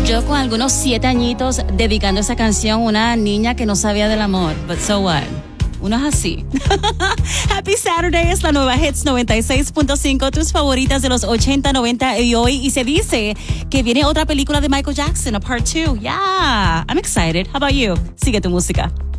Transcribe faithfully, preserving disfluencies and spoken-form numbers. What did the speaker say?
Yo con algunos siete añitos dedicando esa canción a una niña que no sabía del amor. But so what? Uno es así. Happy Saturday es la nueva Hits noventa y seis punto cinco, tus favoritas de los ochenta, noventa y hoy. Y se dice que viene otra película de Michael Jackson, a part two. Yeah, I'm excited. How about you? Sigue tu música.